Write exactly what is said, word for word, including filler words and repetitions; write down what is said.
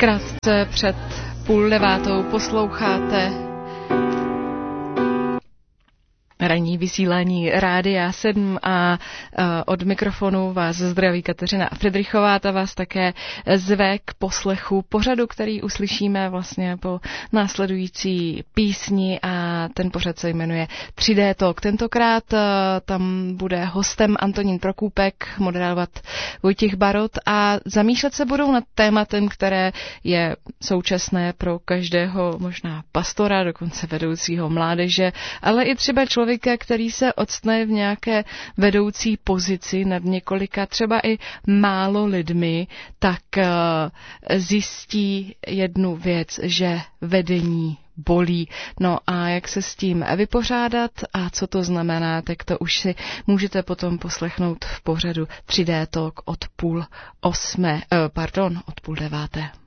Krátce před půl devátou posloucháte ranní vysílání Rádia sedm a od mikrofonu vás zdraví Kateřina Fridrichová, ta vás také zve k poslechu pořadu, který uslyšíme vlastně po následující písni a ten pořad se jmenuje tři dé Talk. Tentokrát tam bude hostem Antonín Prokůpek, moderovat Vojtěch Barot a zamýšlet se budou nad tématem, které je současné pro každého možná pastora, dokonce vedoucího mládeže, ale i třeba člověk, který se odstne v nějaké vedoucí pozici nad několika třeba i málo lidmi, tak zjistí jednu věc, že vedení bolí. No a jak se s tím vypořádat a co to znamená, tak to už si můžete potom poslechnout v pořadu tři dé Talk od půl osmé, pardon, od půl deváté.